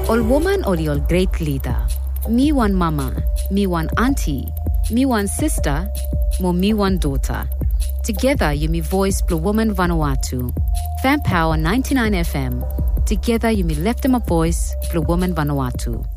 Ol woman or ol great leader. Me one mama, me one auntie, me one sister, mo me one daughter. Together you me voice Blue Woman Vanuatu. Fan Power 99 FM. Together you me left them a voice Blue Woman Vanuatu.